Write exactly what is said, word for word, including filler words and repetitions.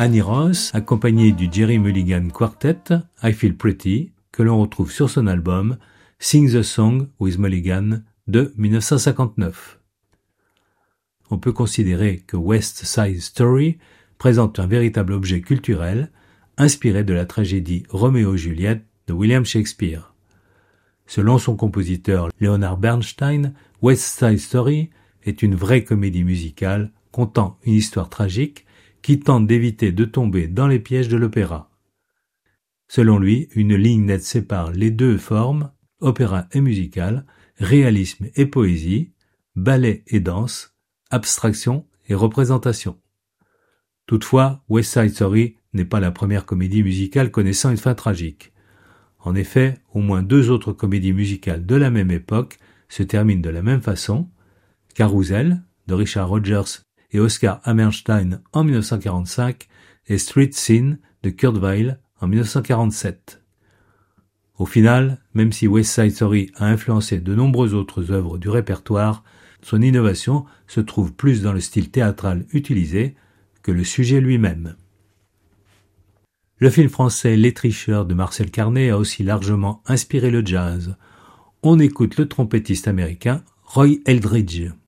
Annie Ross, accompagnée du Jerry Mulligan Quartet, I Feel Pretty, que l'on retrouve sur son album Sing the Song with Mulligan de dix-neuf cent cinquante-neuf. On peut considérer que West Side Story présente un véritable objet culturel inspiré de la tragédie Roméo et Juliette de William Shakespeare. Selon son compositeur Leonard Bernstein, West Side Story est une vraie comédie musicale contant une histoire tragique qui tente d'éviter de tomber dans les pièges de l'opéra. Selon lui, une ligne nette sépare les deux formes, opéra et musical, réalisme et poésie, ballet et danse, abstraction et représentation. Toutefois, West Side Story n'est pas la première comédie musicale connaissant une fin tragique. En effet, au moins deux autres comédies musicales de la même époque se terminent de la même façon, Carousel de Richard Rodgers et Oscar Hammerstein en dix-neuf cent quarante-cinq et Street Scene de Kurt Weill en dix-neuf cent quarante-sept. Au final, même si West Side Story a influencé de nombreuses autres œuvres du répertoire, son innovation se trouve plus dans le style théâtral utilisé que le sujet lui-même. Le film français Les Tricheurs de Marcel Carné a aussi largement inspiré le jazz. On écoute le trompettiste américain Roy Eldridge.